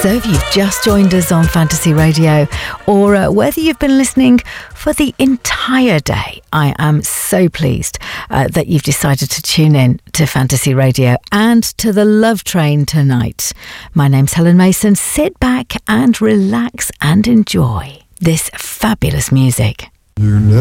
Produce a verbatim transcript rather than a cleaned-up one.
So if you've just joined us on Fantasy Radio, or uh, whether you've been listening for the entire day, I am so pleased uh, that you've decided to tune in to Fantasy Radio and to the Love Train tonight. My name's Helen Mason. Sit back and relax and enjoy this fabulous music. You're